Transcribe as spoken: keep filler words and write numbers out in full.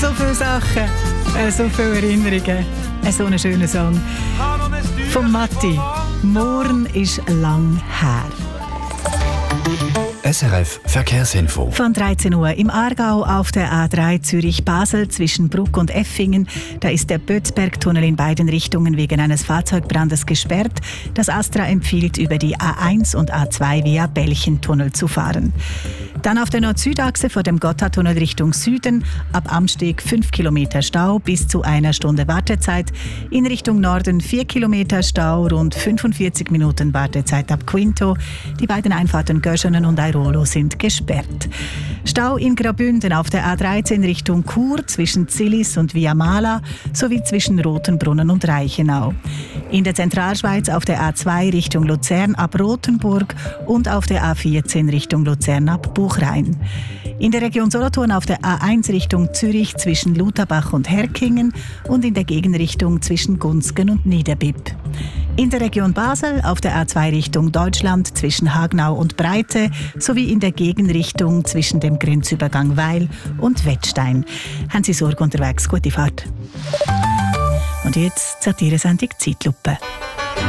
So viele Sachen, äh, so viele Erinnerungen. Äh, so einen schönen Song. Von Matti. Morgen ist lang her. S R F Verkehrsinfo. Von dreizehn Uhr im Aargau auf der A drei Zürich-Basel zwischen Bruck und Effingen. Da ist der Bötzbergtunnel in beiden Richtungen wegen eines Fahrzeugbrandes gesperrt. Das Astra empfiehlt, über die A eins und A zwei via Belchentunnel zu fahren. Dann auf der Nord-Süd-Achse vor dem Gotthardtunnel Richtung Süden. Ab Amsteg fünf Kilometer Stau bis zu einer Stunde Wartezeit. In Richtung Norden vier Kilometer Stau, rund fünfundvierzig Minuten Wartezeit ab Quinto. Die beiden Einfahrten Göschenen und Airolo sind gesperrt. Stau in Graubünden auf der A dreizehn Richtung Chur zwischen Zillis und Via Mala sowie zwischen Rotenbrunnen und Reichenau. In der Zentralschweiz auf der A zwei Richtung Luzern ab Rothenburg und auf der A vierzehn Richtung Luzern ab Buchrein. In der Region Solothurn auf der A eins Richtung Zürich zwischen Lutherbach und Herkingen und in der Gegenrichtung zwischen Gunzgen und Niederbipp. In der Region Basel auf der A zwei Richtung Deutschland zwischen Hagnau und Breite sowie in der Gegenrichtung zwischen dem Grenzübergang Weil und Wettstein. Haben Sie Sorge unterwegs? Gute Fahrt. Und jetzt Satire-Sendung Zeitlupe.